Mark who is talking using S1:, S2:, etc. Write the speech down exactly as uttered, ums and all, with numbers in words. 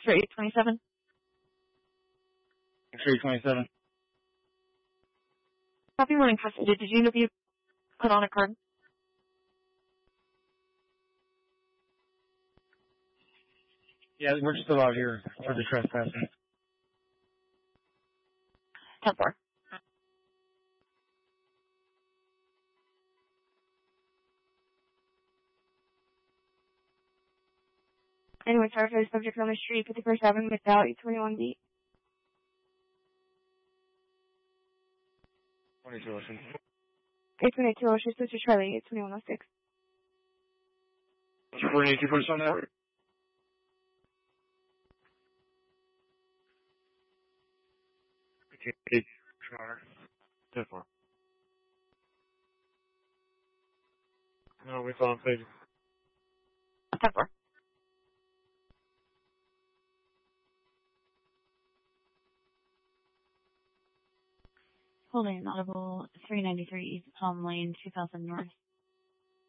S1: X-ray eight twenty-seven.
S2: X-ray twenty-seven.
S1: Copy, we're in custody. Did you know if you put on a card?
S2: Yeah, we're still out here for the trespassing.
S1: ten four. Anyway, sorry for the subject on the street, fifty-first Avenue, McDowell, eight twenty-one B.
S2: twenty-two Ocean.
S1: eight twenty-two Ocean, Sister Charlie, eight twenty-one oh six.
S2: We're eighty percent now. Okay, eight, ten four. No, we saw him, please.
S1: ten four. Holding audible three ninety-three East Palm Lane, two thousand North.